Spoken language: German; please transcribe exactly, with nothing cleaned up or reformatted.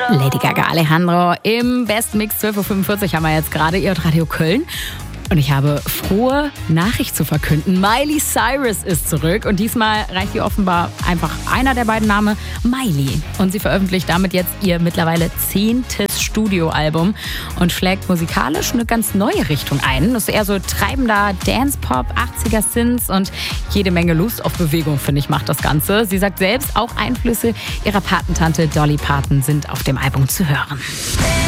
Lady Gaga, Alejandro im Best Mix zwölf Uhr fünfundvierzig haben wir jetzt gerade, ihr hört Radio Köln. Und ich habe frohe Nachricht zu verkünden. Miley Cyrus ist zurück und diesmal reicht ihr offenbar einfach einer der beiden Namen, Miley. Und sie veröffentlicht damit jetzt ihr mittlerweile zehntes Studioalbum und schlägt musikalisch eine ganz neue Richtung ein. Das ist eher so treibender Dance-Pop, achtziger Synths und jede Menge Lust auf Bewegung, finde ich, macht das Ganze. Sie sagt selbst, auch Einflüsse ihrer Patentante Dolly Parton sind auf dem Album zu hören.